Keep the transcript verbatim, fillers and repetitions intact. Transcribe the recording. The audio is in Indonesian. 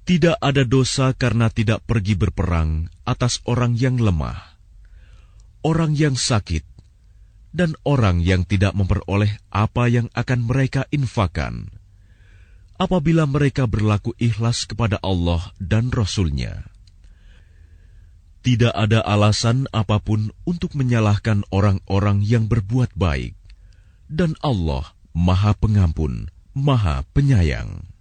Tidak ada dosa karena tidak pergi berperang atas orang yang lemah, orang yang sakit, dan orang yang tidak memperoleh apa yang akan mereka infakkan, apabila mereka berlaku ikhlas kepada Allah dan Rasul-Nya. Tidak ada alasan apapun untuk menyalahkan orang-orang yang berbuat baik, dan Allah Maha Pengampun, Maha Penyayang.